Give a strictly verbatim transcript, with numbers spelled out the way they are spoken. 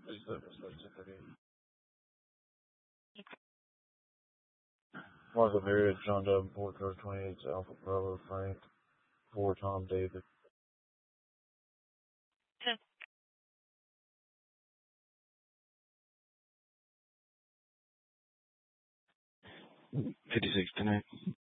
Martha Marriott, John Davenport, George twenty-eight, Alpha Bravo, Frank, four, Tom David. fifty-six tonight.